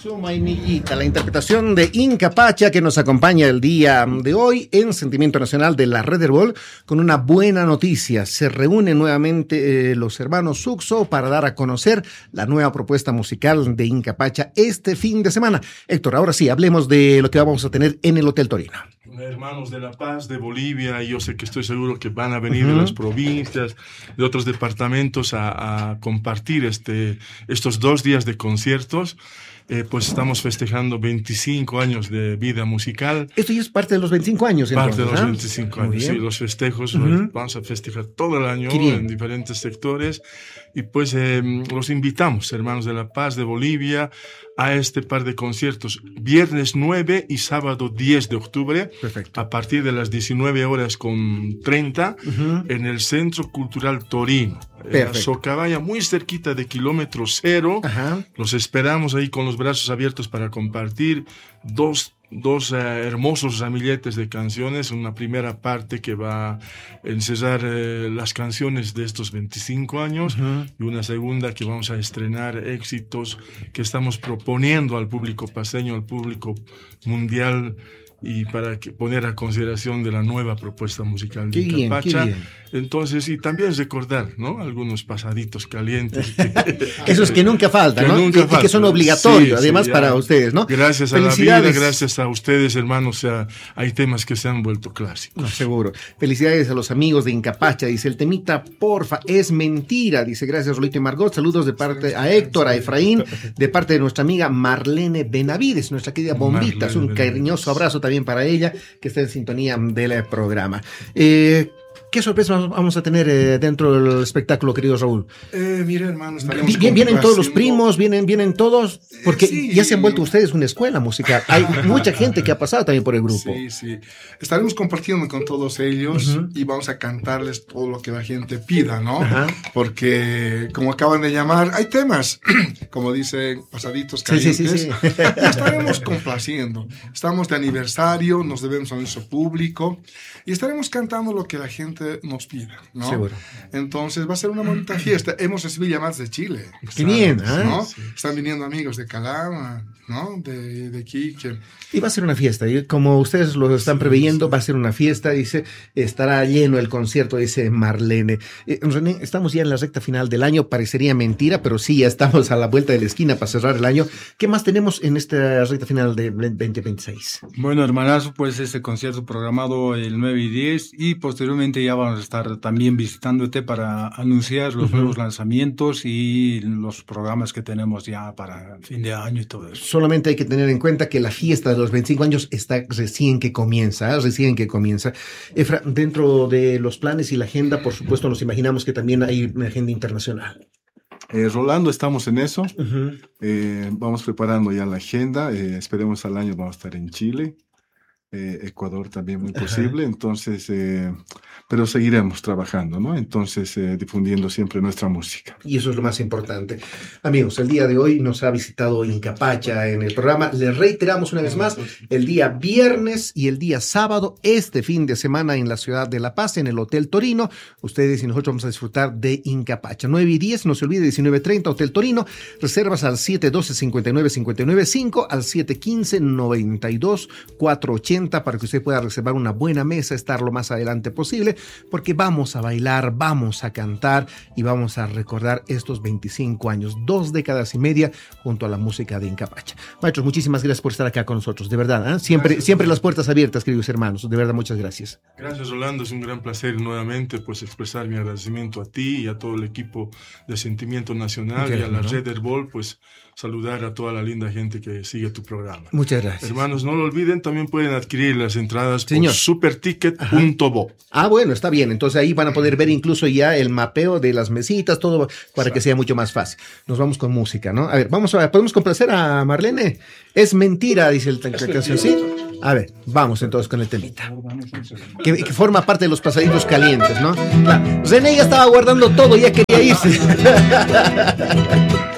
Sumainillita, la interpretación de Inca Pacha que nos acompaña el día de hoy en Sentimiento Nacional de la Red Herbol con una buena noticia. Se reúnen nuevamente los hermanos Suxo para dar a conocer la nueva propuesta musical de Inca Pacha este fin de semana. Héctor, ahora sí, hablemos de lo que vamos a tener en el Hotel Torino. Hermanos de La Paz, de Bolivia, y yo sé que estoy seguro que van a venir de las provincias, de otros departamentos a compartir estos 2 días de conciertos. Pues estamos festejando 25 años de vida musical. Esto ya es parte de los 25 años, entonces. Parte de los 25 años, sí, los festejos vamos a festejar todo el año en diferentes sectores. Y pues los invitamos, hermanos de La Paz, de Bolivia, a este par de conciertos, viernes 9 y sábado 10 de octubre, perfecto, a partir de las 19:30, en el Centro Cultural Torino. En la Socabaya, muy cerquita de kilómetro 0. Los esperamos ahí con los brazos abiertos para compartir dos hermosos ramilletes de canciones, una primera parte que va a encerrar las canciones de estos 25 años y una segunda que vamos a estrenar éxitos que estamos proponiendo al público paseño, al público mundial, y para poner a consideración de la nueva propuesta musical de Inca Pacha. Entonces, y también recordar, ¿no?, algunos pasaditos calientes. Esos que nunca faltan, ¿no? Que son obligatorios, además, para ustedes, ¿no? Gracias a la vida, gracias a ustedes, hermanos, hay temas que se han vuelto clásicos. No, seguro. Felicidades a los amigos de Inca Pacha. Dice, el temita, porfa, es mentira. Dice, gracias, Rolito y Margot. Saludos de parte a Héctor, a Efraín, de parte de nuestra amiga Marlene Benavides, nuestra querida Bombita. Un cariñoso abrazo también para ella, que está en sintonía del programa. ¿Qué sorpresas vamos a tener dentro del espectáculo, querido Raúl? Mira, hermano, ¿Vienen todos los primos? ¿Vienen todos? Porque ya se han vuelto ustedes una escuela musical. Hay mucha gente que ha pasado también por el grupo. Sí. Estaremos compartiendo con todos ellos y vamos a cantarles todo lo que la gente pida, ¿no? Porque, como acaban de llamar, hay temas, como dicen, pasaditos calientes. Sí. Estaremos complaciendo. Estamos de aniversario, nos debemos a nuestro público y estaremos cantando lo que la gente nos pida, ¿no? Seguro. Entonces va a ser una bonita fiesta. Hemos recibido llamadas de Chile. ¡Qué bien! ¿No? Sí. Están viniendo amigos de Calama, ¿no? De Quique. Y va a ser una fiesta. Y como ustedes lo están preveyendo, va a ser una fiesta. Dice, estará lleno el concierto, dice Marlene. René, estamos ya en la recta final del año. Parecería mentira, pero sí, ya estamos a la vuelta de la esquina para cerrar el año. ¿Qué más tenemos en esta recta final de 2026? Bueno, hermanazo, pues este concierto programado el 9 y 10 y posteriormente ya vamos a estar también visitándote para anunciar los nuevos lanzamientos y los programas que tenemos ya para fin de año y todo eso. Solamente hay que tener en cuenta que la fiesta de los 25 años está recién que comienza. Efra, dentro de los planes y la agenda, por supuesto, nos imaginamos que también hay una agenda internacional. Rolando, estamos en eso. Vamos preparando ya la agenda. Esperemos al año vamos a estar en Chile. Ecuador también muy posible, entonces, pero seguiremos trabajando, ¿no? Entonces, difundiendo siempre nuestra música. Y eso es lo más importante. Amigos, el día de hoy nos ha visitado Inca Pacha en el programa. Les reiteramos una vez más, el día viernes y el día sábado, este fin de semana en la ciudad de La Paz, en el Hotel Torino. Ustedes y nosotros vamos a disfrutar de Inca Pacha. 9 y 10, no se olvide, 19:30, Hotel Torino. Reservas al 712-59-59-5, al 715-92-480, para que usted pueda reservar una buena mesa, estar lo más adelante posible, porque vamos a bailar, vamos a cantar y vamos a recordar estos 25 años, 2 décadas y media junto a la música de Inca Pacha. Maestros, muchísimas gracias por estar acá con nosotros, de verdad, siempre las puertas abiertas, queridos hermanos, de verdad, muchas gracias. Gracias, Rolando, es un gran placer nuevamente pues expresar mi agradecimiento a ti y a todo el equipo de Sentimiento Nacional y a la Red Herbol, pues saludar a toda la linda gente que sigue tu programa. Muchas gracias. Hermanos, no lo olviden, también pueden adquirir las entradas por superticket.bo. Bueno, está bien, entonces ahí van a poder ver incluso ya el mapeo de las mesitas, todo para que sea mucho más fácil. Nos vamos con música, ¿no? A ver, ¿podemos complacer a Marlene? Es mentira, dice la canción, ¿sí? A ver, vamos entonces con el temita. Que forma parte de los pasaditos calientes, ¿no? René ya estaba guardando todo, ya quería irse.